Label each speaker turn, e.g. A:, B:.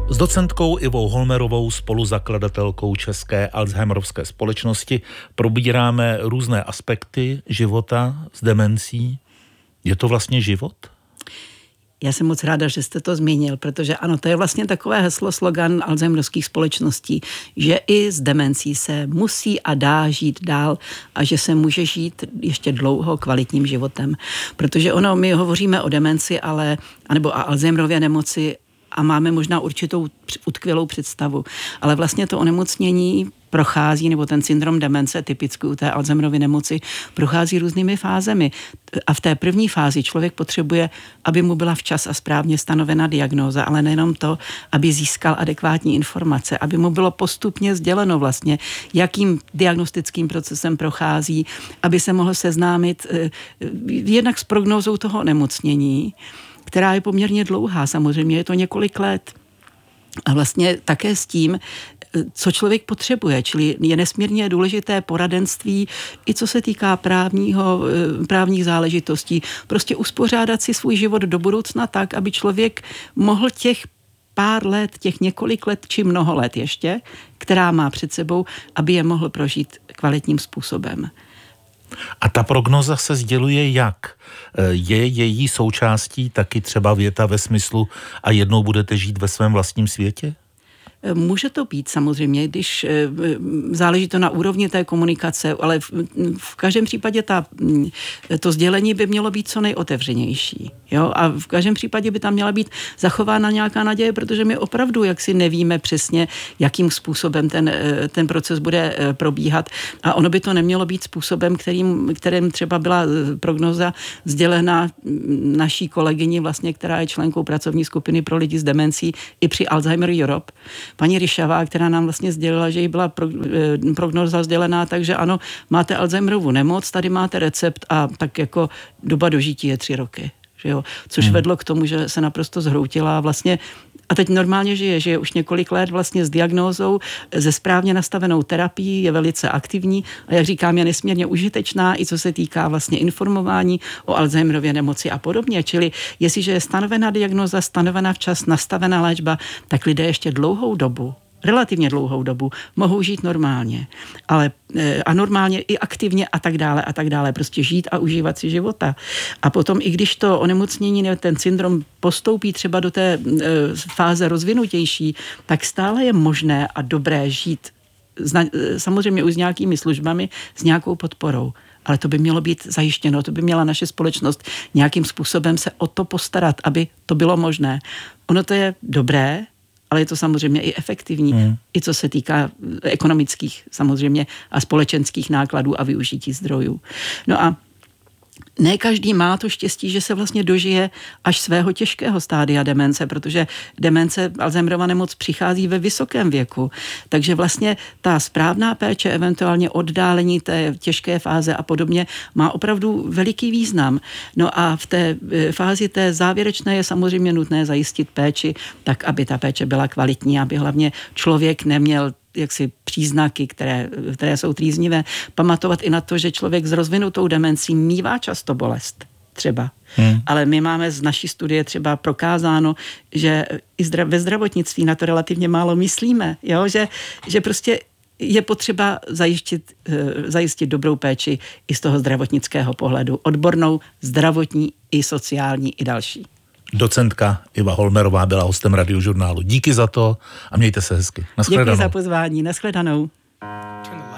A: S docentkou Ivou Holmerovou, spoluzakladatelkou České Alzheimerovské společnosti, probíráme různé aspekty života s demencí. Je to vlastně život?
B: Já jsem moc ráda, že jste to zmínil, protože ano, to je vlastně takové heslo, slogan Alzheimerovských společností, že i s demencí se musí a dá žít dál a že se může žít ještě dlouho kvalitním životem. Protože my hovoříme o demenci, anebo o Alzheimerově nemoci a máme možná určitou utkvělou představu, ale vlastně to onemocnění prochází, nebo ten syndrom demence, typicky u té Alzheimerovy nemoci, prochází různými fázemi. A v té první fázi člověk potřebuje, aby mu byla včas a správně stanovena diagnóza, ale nejenom to, aby získal adekvátní informace, aby mu bylo postupně sděleno vlastně, jakým diagnostickým procesem prochází, aby se mohl seznámit jednak s prognózou toho onemocnění, která je poměrně dlouhá, samozřejmě je to několik let. A vlastně také s tím, co člověk potřebuje, čili je nesmírně důležité poradenství, i co se týká právních záležitostí, prostě uspořádat si svůj život do budoucna tak, aby člověk mohl těch pár let, těch několik let, či mnoho let ještě, která má před sebou, aby je mohl prožít kvalitním způsobem.
A: A ta prognoza se sděluje jak? Je její součástí taky třeba věta ve smyslu a jednou budete žít ve svém vlastním světě?
B: Může to být samozřejmě, když záleží to na úrovni té komunikace, ale v každém případě to sdělení by mělo být co nejotevřenější. Jo? A v každém případě by tam měla být zachována nějaká naděje, protože my opravdu jaksi nevíme přesně, jakým způsobem ten proces bude probíhat. A ono by to nemělo být způsobem, kterým třeba byla prognoza sdělena naší kolegyni, vlastně, která je členkou pracovní skupiny pro lidi s demencí i při Alzheimer Europe, paní Ryšavá, která nám vlastně sdělila, že jí byla prognóza sdělená, takže ano, máte Alzheimerovu nemoc, tady máte recept a tak jako doba dožití je 3 roky. Že jo? Což vedlo k tomu, že se naprosto zhroutila a vlastně a teď normálně žije už několik let vlastně s diagnózou, se správně nastavenou terapií, je velice aktivní a jak říkám, je nesmírně užitečná i co se týká vlastně informování o Alzheimerově nemoci a podobně. Čili jestliže je stanovená diagnóza, stanovená včas, nastavená léčba, tak lidé ještě relativně dlouhou dobu mohou žít normálně, ale a normálně i aktivně a tak dále, prostě žít a užívat si života. A potom, i když to onemocnění, ten syndrom postoupí třeba do té fáze rozvinutější, tak stále je možné a dobré žít samozřejmě už s nějakými službami, s nějakou podporou. Ale to by mělo být zajištěno, to by měla naše společnost nějakým způsobem se o to postarat, aby to bylo možné. Ono to je dobré, ale je to samozřejmě i efektivní, i co se týká ekonomických samozřejmě a společenských nákladů a využití zdrojů. No a ne každý má to štěstí, že se vlastně dožije až svého těžkého stádia demence, protože demence, Alzheimerova nemoc přichází ve vysokém věku. Takže vlastně ta správná péče, eventuálně oddálení té těžké fáze a podobně, má opravdu veliký význam. No a v té fázi té závěrečné je samozřejmě nutné zajistit péči tak, aby ta péče byla kvalitní, aby hlavně člověk neměl jaksi příznaky, které jsou trýznivé. Pamatovat i na to, že člověk s rozvinutou demencí mívá často bolest třeba. Ale my máme z naší studie třeba prokázáno, že i ve zdravotnictví na to relativně málo myslíme. Jo? Že prostě je potřeba zajistit dobrou péči i z toho zdravotnického pohledu. Odbornou, zdravotní i sociální i další.
A: Docentka Iva Holmerová byla hostem Radiožurnálu. Díky za to a mějte se hezky. Nashledanou.
B: Děkuji za pozvání. Nashledanou.